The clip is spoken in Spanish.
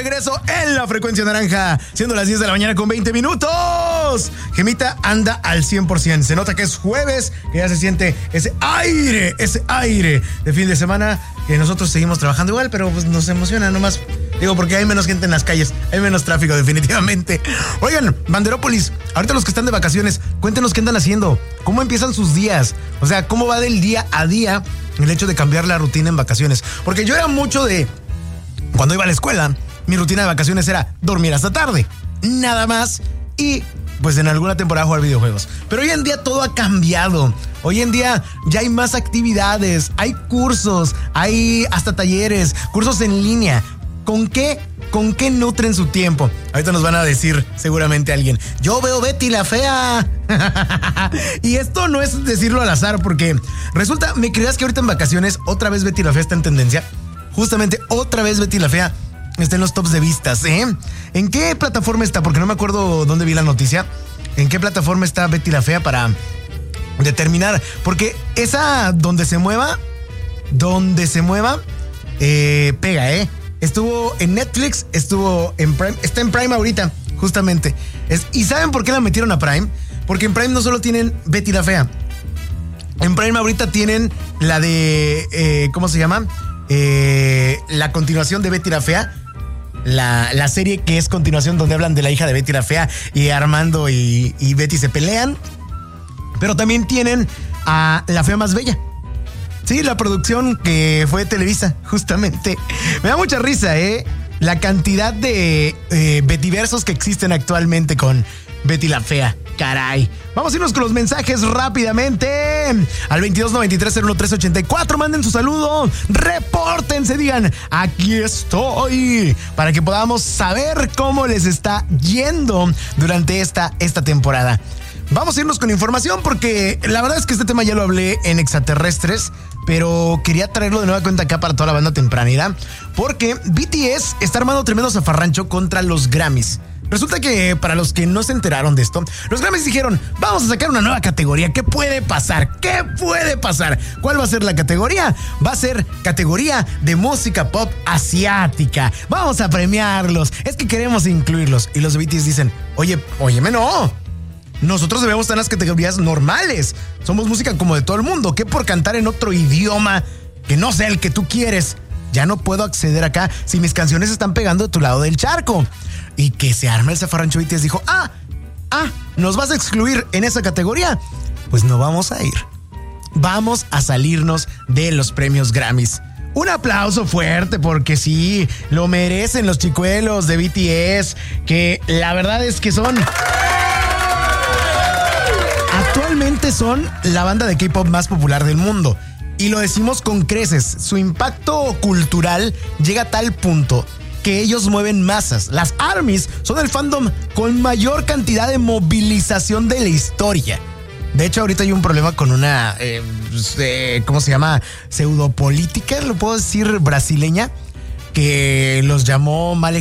regreso en la frecuencia naranja, siendo las 10 de la mañana con 20 minutos. Gemita anda al 100%. Se nota que es jueves, que ya se siente ese aire de fin de semana, que nosotros seguimos trabajando igual, pero pues nos emociona nomás. Digo, porque hay menos gente en las calles, hay menos tráfico definitivamente. Oigan, Banderópolis, ahorita los que están de vacaciones, cuéntenos qué andan haciendo, cómo empiezan sus días, o sea, cómo va del día a día el hecho de cambiar la rutina en vacaciones. Porque yo era mucho de, cuando iba a la escuela, mi rutina de vacaciones era dormir hasta tarde, nada más, y pues en alguna temporada jugar videojuegos. Pero hoy en día todo ha cambiado. Hoy en día ya hay más actividades, hay cursos, hay hasta talleres, cursos en línea. ¿Con qué nutren su tiempo? Ahorita nos van a decir seguramente alguien, yo veo Betty la Fea. Y esto no es decirlo al azar, porque resulta, ¿me creerás que ahorita en vacaciones otra vez Betty la Fea está en tendencia? Justamente otra vez Betty la Fea está en los tops de vistas, ¿eh? ¿En qué plataforma está? Porque no me acuerdo dónde vi la noticia. ¿En qué plataforma está Betty la Fea para determinar? Porque esa donde se mueva, pega, ¿eh? Estuvo en Netflix, estuvo en Prime, está en Prime ahorita, justamente. ¿Y saben por qué la metieron a Prime? Porque en Prime no solo tienen Betty la Fea. En Prime ahorita tienen la de, ¿cómo se llama? La continuación de Betty la Fea. La serie que es continuación, donde hablan de la hija de Betty la Fea y Armando y Betty se pelean. Pero también tienen a La Fea Más Bella. Sí, la producción que fue de Televisa, justamente. Me da mucha risa, la cantidad de Bettyversos que existen actualmente con Betty la Fea. Caray. Vamos a irnos con los mensajes rápidamente. Al 2293-01-384. Manden su saludo. Repórtense, digan, aquí estoy. Para que podamos saber cómo les está yendo durante esta temporada. Vamos a irnos con información, porque la verdad es que este tema ya lo hablé en Extraterrestres, pero quería traerlo de nueva cuenta acá para toda la banda tempranera, porque BTS está armando tremendo zafarrancho contra los Grammys. Resulta que, para los que no se enteraron de esto, los Grammys dijeron, vamos a sacar una nueva categoría. ¿Qué puede pasar? ¿Qué puede pasar? ¿Cuál va a ser la categoría? Va a ser categoría de música pop asiática. Vamos a premiarlos. Es que queremos incluirlos. Y los de BTS dicen, óyeme, no. Nosotros debemos estar en las categorías normales. Somos música como de todo el mundo. ¿Qué por cantar en otro idioma que no sea el que tú quieres? Ya no puedo acceder acá si mis canciones están pegando de tu lado del charco. Y que se arma el zafarrancho. BTS dijo, ¿nos vas a excluir en esa categoría? Pues no vamos a ir. Vamos a salirnos de los premios Grammys. Un aplauso fuerte, porque sí, lo merecen los chicuelos de BTS, que la verdad es que son... Actualmente son la banda de K-pop más popular del mundo. Y lo decimos con creces. Su impacto cultural llega a tal punto que ellos mueven masas. Las ARMYs son el fandom con mayor cantidad de movilización de la historia. De hecho, ahorita hay un problema con una, ¿cómo se llama? Pseudopolítica, lo puedo decir, brasileña, que los llamó mal